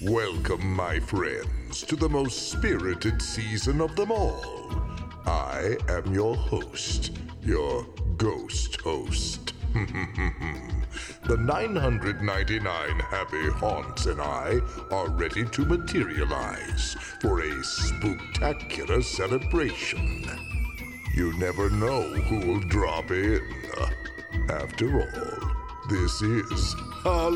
Welcome, my friends, to the most spirited season of them all. I am your host, your ghost host. The 999 happy haunts and I are ready to materialize for a spooktacular celebration. You never know who'll drop in. After all, this is Halloween.